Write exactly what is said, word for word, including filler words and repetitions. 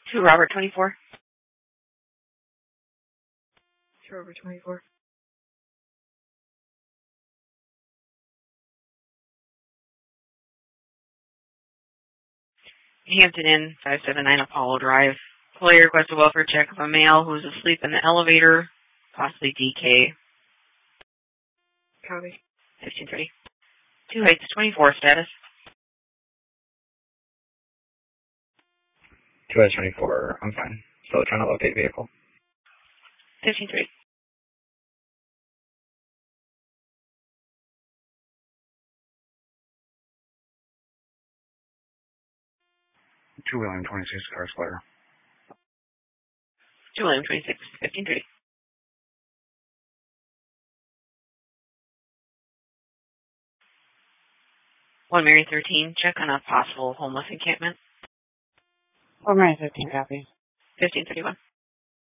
Two Robert twenty-four. Two Robert twenty-four. Hampton Inn, five seven nine Apollo Drive. Employee requests a welfare check of a male who is asleep in the elevator, possibly D K. Copy. fifteen thirty. Two Heights twenty-four, status. Two Heights twenty-four, I'm fine. Still trying to locate vehicle. fifteen thirty. Two William twenty-six, cars clear. Two William twenty-six, fifteen thirty. One Mary thirteen, check on a possible homeless encampment. One Mary thirteen, copy. fifteen thirty-one.